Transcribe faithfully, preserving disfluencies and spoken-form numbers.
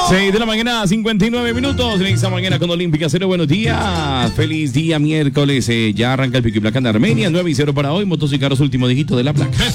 seis de la mañana, cincuenta y nueve minutos. En esta mañana con Olímpica Cero, buenos días. Feliz día miércoles. Eh, ya arranca el Pico y Placa de Armenia. nueve y cero para hoy. Motos y carros, último dígito de la placa.